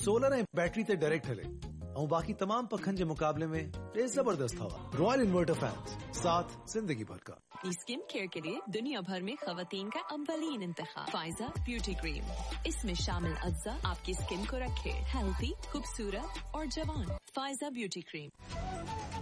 Solar ऐं battery ते direct हले ऐं बाक़ी तमाम पखन जे मुकाबले में ये जबरदस्त हवा। रॉयल इन्वर्टर फैंस, साथ जिंदगी भर का। स्किन केयर के लिए दुनिया भर में खवातीन का अव्वलीन इंतखाब फाइजा ब्यूटी क्रीम। इसमें शामिल अज्जा आपकी स्किन को रखे हेल्थी, खूबसूरत और जवान। Pfizer beauty cream.